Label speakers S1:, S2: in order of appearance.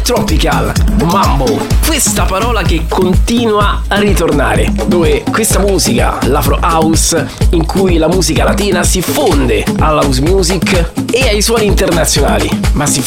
S1: Tropical Mambo, questa parola che continua a ritornare, dove questa musica, l'Afro House, in cui la musica latina si fonde alla house music e ai suoni internazionali, ma si